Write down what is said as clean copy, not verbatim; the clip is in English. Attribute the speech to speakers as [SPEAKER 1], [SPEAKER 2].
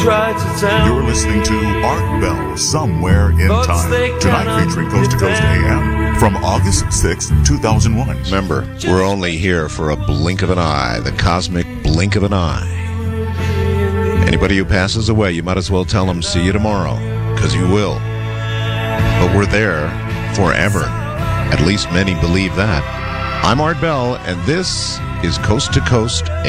[SPEAKER 1] You're listening to Art Bell, Somewhere in Time. Tonight featuring Coast to Coast AM from August 6, 2001.
[SPEAKER 2] Remember, we're only here for a blink of an eye, the cosmic blink of an eye. Anybody who passes away, you might as well tell them, see you tomorrow, because you will. But we're there forever. At least many believe that. I'm Art Bell, and this is Coast to Coast AM.